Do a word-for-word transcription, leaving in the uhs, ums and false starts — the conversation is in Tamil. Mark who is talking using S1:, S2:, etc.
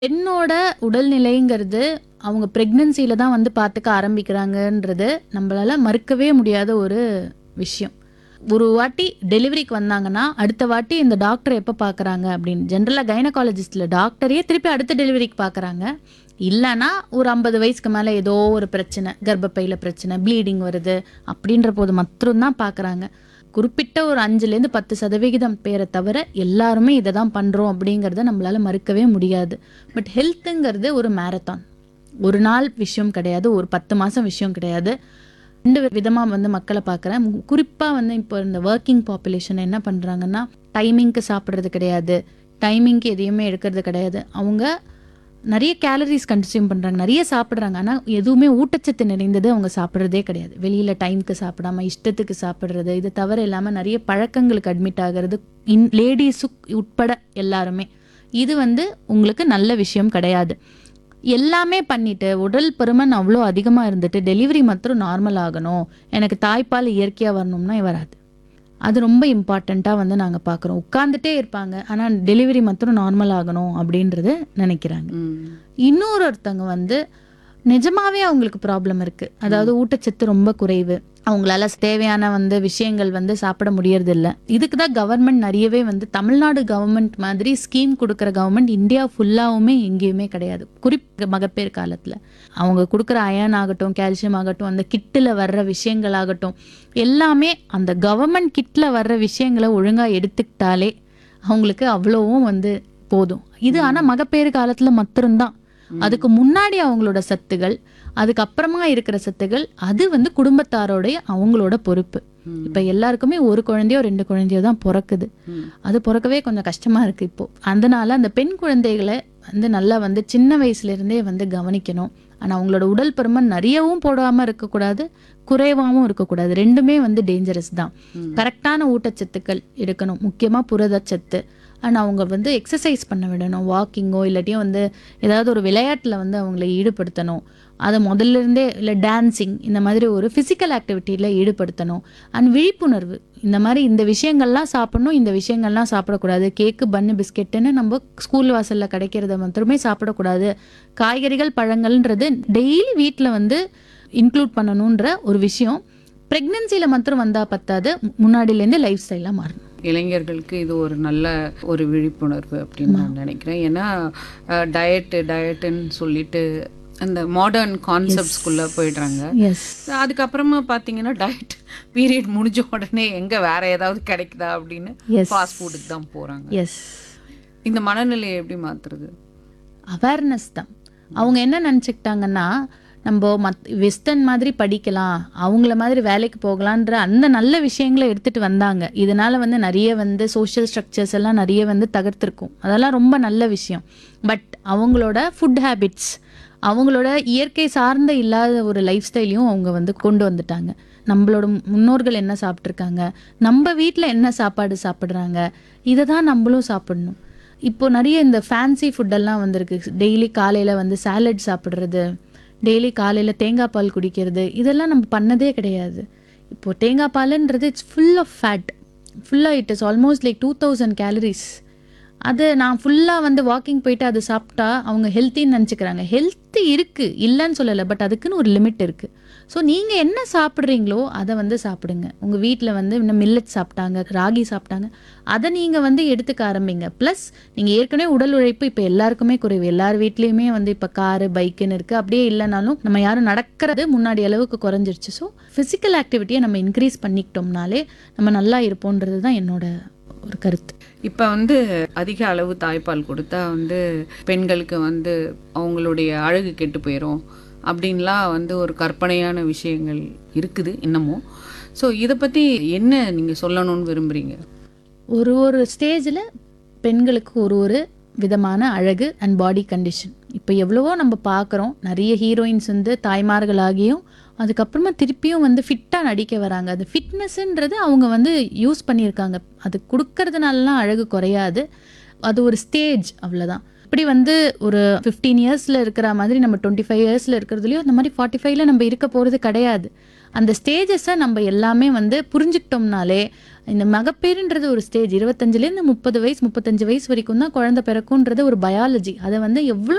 S1: பெண்ணோட உடல்நிலைங்கிறது அவங்க பிரெக்னன்சில தான் வந்து பார்த்துக்க ஆரம்பிக்கிறாங்கன்றது நம்மளால மறுக்கவே முடியாத ஒரு விஷயம். ஒரு வாட்டி டெலிவரிக்கு வந்தாங்கன்னா அடுத்த வாட்டி இந்த டாக்டர் எப்போ பார்க்குறாங்க அப்படின்னு ஜென்ரலாக கைனகாலஜிஸ்டில் டாக்டரே திருப்பி அடுத்த டெலிவரிக்கு பார்க்குறாங்க. இல்லைன்னா ஒரு ஐம்பது வயசுக்கு மேலே ஏதோ ஒரு பிரச்சனை, கர்ப்பப்பையில் பிரச்சனை, ப்ளீடிங் வருது அப்படின்ற போது மட்டும்தான் பார்க்குறாங்க. குறிப்பிட்ட ஒரு அஞ்சுலேருந்து பத்து சதவிகிதம் பேரை தவிர எல்லாருமே இதை தான் பண்ணுறோம் அப்படிங்கிறத நம்மளால மறுக்கவே முடியாது. பட் ஹெல்த்துங்கிறது ஒரு மேரத்தான், ஒரு நாள் விஷயம் கிடையாது, ஒரு பத்து மாதம் விஷயம் கிடையாது. ரெண்டு விதமாக வந்து மக்களை பார்க்குறேன். குறிப்பாக வந்து இப்போ இந்த ஒர்க்கிங் பாப்புலேஷன் என்ன பண்ணுறாங்கன்னா, டைமிங்க்கு சாப்பிட்றது கிடையாது, டைமிங்க்கு எதையுமே எடுக்கிறது கிடையாது. அவங்க நிறைய கேலரிஸ் கன்சியூம் பண்ணுறாங்க, நிறைய சாப்பிட்றாங்க, ஆனால் எதுவுமே ஊட்டச்சத்து நிறைந்தது அவங்க சாப்பிட்றதே கிடையாது. வெளியில் டைமுக்கு சாப்பிடாம இஷ்டத்துக்கு சாப்பிட்றது, இது தவிர இல்லாமல் நிறைய பழக்கங்களுக்கு அட்மிட் ஆகிறது, இன் லேடிஸு உட்பட எல்லாருமே. இது வந்து உங்களுக்கு நல்ல விஷயம் கிடையாது. எல்லாமே பண்ணிட்டு உடல் பருமன் அவ்வளோ அதிகமாக இருந்துட்டு டெலிவரி மாத்திரம் நார்மல் ஆகணும், எனக்கு தாய்ப்பால் இயற்கையாக வரணும்னா வராது. அது ரொம்ப இம்பார்ட்டண்ட்டாக வந்து நாங்கள் பார்க்குறோம். உட்காந்துட்டே இருப்பாங்க, ஆனால் டெலிவரி மாத்திரம் நார்மல் ஆகணும் அப்படின்றது நினைக்கிறாங்க. இன்னொரு ஒருத்தவங்க வந்து நிஜமாவே அவங்களுக்கு ப்ராப்ளம் இருக்குது, அதாவது ஊட்டச்சத்து ரொம்ப குறைவு, அவங்களால தேவையான வந்து விஷயங்கள் வந்து சாப்பிட முடியறது இல்லை. இதுக்கு தான் கவர்மெண்ட் நிறையவே வந்து தமிழ்நாடு கவர்மெண்ட் மாதிரி ஸ்கீம் கொடுக்குற கவர்மெண்ட் இந்தியா ஃபுல்லாவுமே எங்கேயுமே கிடையாது. குறிப்பு மகப்பேறு காலத்தில் அவங்க கொடுக்குற அயன் ஆகட்டும், கால்சியம் ஆகட்டும், அந்த கிட்டில் வர்ற விஷயங்கள் ஆகட்டும், எல்லாமே அந்த கவர்மெண்ட் கிட்டில் வர்ற விஷயங்களை ஒழுங்காக எடுத்துக்கிட்டாலே அவங்களுக்கு அவ்வளவும் வந்து போதும். இது ஆனால் மகப்பேறு காலத்தில் மாத்திரம்தான். அதுக்கு முன்னாடி அவங்களோட சத்துகள், அதுக்கப்புறமா இருக்கிற சத்துகள், அது வந்து குடும்பத்தாரோடைய அவங்களோட பொறுப்பு. இப்போ எல்லாருக்குமே ஒரு குழந்தையோ ரெண்டு குழந்தையோ தான் பிறக்குது. அது பிறக்கவே கொஞ்சம் கஷ்டமா இருக்கு இப்போ. அதனால அந்த பெண் குழந்தைகளை வந்து நல்லா வந்து சின்ன வயசுல இருந்தே வந்து கவனிக்கணும். ஆனால் அவங்களோட உடல் பருமன் நிறையவும் போடாமல் இருக்கக்கூடாது, குறைவாகவும் இருக்கக்கூடாது. ரெண்டுமே வந்து டேஞ்சரஸ் தான். கரெக்டான ஊட்டச்சத்துக்கள் எடுக்கணும், முக்கியமாக புரதச்சத்து. அண்ட் அவங்க வந்து எக்ஸசைஸ் பண்ண விடணும், வாக்கிங்கோ இல்லாட்டியும் வந்து ஏதாவது ஒரு விளையாட்டில் வந்து அவங்கள ஈடுபடுத்தணும். அதை முதல்ல இருந்தே இல்லை டான்ஸிங் இந்த மாதிரி ஒரு ஃபிசிக்கல் ஆக்டிவிட்டியில் ஈடுபடுத்தணும். அண்ட் விழிப்புணர்வு, இந்த மாதிரி இந்த விஷயங்கள்லாம் சாப்பிடணும், இந்த விஷயங்கள்லாம் சாப்பிடக்கூடாது, கேக்கு பன்னு பிஸ்கெட்டுன்னு நம்ம ஸ்கூல் வாசலில் கிடைக்கிறத மட்டுமே சாப்பிடக்கூடாது, காய்கறிகள் பழங்கள்ன்றது டெய்லி வீட்டில் வந்து இன்க்ளூட் பண்ணணுன்ற ஒரு விஷயம் ப்ரெக்னன்சியில் மாத்திரம் வந்தால் பத்தாது, முன்னாடியிலேருந்து லைஃப் ஸ்டைலாக மாறணும்.
S2: இளைஞர்களுக்கு இது ஒரு நல்ல ஒரு விழிப்புணர்வு அப்படின்னு நான் நினைக்கிறேன். ஏன்னா டயட்டு டயட்டுன்னு சொல்லிட்டு அந்த மாடர்ன் கான்செப்ட்ஸ்குள்ளே போயிடுறாங்க. அதுக்கப்புறமா பார்த்தீங்கன்னா டயட் பீரியட் முடிஞ்ச உடனே எங்கே வேற ஏதாவது கிடைக்குதா அப்படின்னு ஃபாஸ்ட் ஃபுட்டுக்கு தான் போகிறாங்க.
S1: எஸ்,
S2: இந்த மனநிலையை எப்படி மாற்றுறது?
S1: அவேர்னஸ் தான். அவங்க என்ன நினச்சிக்கிட்டாங்கன்னா, நம்ம மத் வெஸ்டர்ன் மாதிரி படிக்கலாம், அவங்கள மாதிரி வேலைக்கு போகலான்ற அந்த நல்ல விஷயங்களை எடுத்துகிட்டு வந்தாங்க. இதனால் வந்து நிறைய வந்து சோஷியல் ஸ்ட்ரக்சர்ஸ் எல்லாம் நிறைய வந்து தகர்த்திருக்கும், அதெல்லாம் ரொம்ப நல்ல விஷயம். பட் அவங்களோட ஃபுட் ஹேபிட்ஸ், அவங்களோட இயற்கை சார்ந்த இல்லாத ஒரு லைஃப் ஸ்டைலையும் அவங்க வந்து கொண்டு வந்துட்டாங்க. நம்மளோட முன்னோர்கள் என்ன சாப்பிட்ருக்காங்க, நம்ம வீட்டில் என்ன சாப்பாடு சாப்பிட்றாங்க, இதை தான் நம்மளும் சாப்பிடணும். இப்போது நிறைய இந்த ஃபேன்சி ஃபுட்டெல்லாம் வந்திருக்கு. டெய்லி காலையில் வந்து சாலட் சாப்பிட்றது, டெய்லி காலையில் தேங்காய் பால் குடிக்கிறது, இதெல்லாம் நம்ம பண்ணதே கிடையாது. இப்போது தேங்காய் பாலுன்றது இட்ஸ் ஃபுல் ஆஃப் ஃபேட், ஃபுல்லாக it is almost like two thousand calories. அது நான் ஃபுல்லாக வந்து வாக்கிங் போயிட்டு அது சாப்பிட்டா அவங்க ஹெல்த்தின்னு நினச்சிக்கிறாங்க. ஹெல்த்து இருக்குது, இல்லைன்னு சொல்லலை, பட் அதுக்குன்னு ஒரு லிமிட் இருக்குது. ஸோ நீங்கள் என்ன சாப்பிட்றீங்களோ அதை வந்து சாப்பிடுங்க. உங்கள் வீட்டில் வந்து இன்னும் மில்லட் சாப்பிட்டாங்க, ராகி சாப்பிட்டாங்க, அதை நீங்கள் வந்து எடுத்துக்க ஆரம்பிங்க. ப்ளஸ் நீங்கள் ஏற்கனவே உடல் உழைப்பு இப்போ எல்லாருக்குமே குறைவு, எல்லார் வீட்லேயுமே வந்து இப்போ காரு பைக்குன்னு இருக்குது. அப்படியே இல்லைனாலும் நம்ம யாரும் நடக்கிறது முன்னாடி அளவுக்கு குறைஞ்சிருச்சு. ஸோ ஃபிசிக்கல் ஆக்டிவிட்டியை நம்ம இன்க்ரீஸ் பண்ணிக்கிட்டோம்னாலே நம்ம நல்லா இருப்போன்றது தான் என்னோட ஒரு கருத்து.
S2: இப்போ வந்து அதிக அளவு தாய்ப்பால் கொடுத்தா வந்து பெண்களுக்கு வந்து அவங்களுடைய அழகு கெட்டு போயிடும் அப்படின்லாம் வந்து ஒரு கற்பனையான விஷயங்கள் இருக்குது இன்னமும். ஸோ இதை பற்றி என்ன நீங்கள் சொல்லணும்னு விரும்புகிறீங்க?
S1: ஒரு ஒரு ஸ்டேஜில் பெண்களுக்கு ஒரு ஒரு விதமான அழகு அண்ட் பாடி கண்டிஷன் இப்போ எவ்வளவோ நம்ம பார்க்குறோம். நிறைய ஹீரோயின்ஸ் வந்து தாய்மார்களாகியும் அதுக்கப்புறமா திருப்பியும் வந்து ஃபிட்டாக நடிக்க வராங்க. அது ஃபிட்னஸ்ன்றது அவங்க வந்து யூஸ் பண்ணியிருக்காங்க, அது கொடுக்கறதுனாலலாம் அழகு குறையாது, அது ஒரு ஸ்டேஜ், அவ்வளோதான். இப்படி வந்து ஒரு ஃபிஃப்டீன் இயர்ஸில் இருக்கிற மாதிரி நம்ம டுவெண்ட்டி ஃபைவ் இயர்ஸில் இருக்கிறதுலையும் அந்த மாதிரி ஃபார்ட்டி ஃபைவ்ல நம்ம இருக்க போகிறது கிடையாது. அந்த ஸ்டேஜஸை நம்ம எல்லாமே வந்து புரிஞ்சுக்கிட்டோம்னாலே, இந்த மகப்பேறுன்றது ஒரு ஸ்டேஜ், இருபத்தஞ்சிலேருந்து முப்பது வயசு முப்பத்தஞ்சு வயசு வரைக்கும் தான் குழந்தை பிறக்குன்றது ஒரு பயாலஜி. அதை வந்து எவ்வளோ